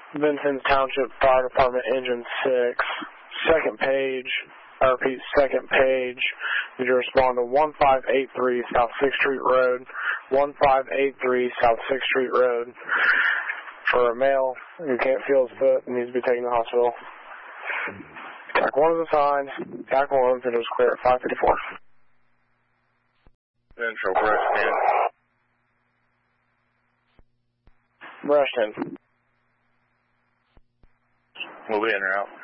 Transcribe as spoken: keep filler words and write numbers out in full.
Vincennes Township Fire Department, Engine six. Second page, I repeat, second page. Did you respond to one five eight three South sixth Street Road, one five eight three South sixth Street Road, for a male who can't feel his foot and needs to be taken to the hospital. T A C one is assigned. T A C one, it was clear at five fifty-four. Central, breast ten. Breast ten. We'll be in or out.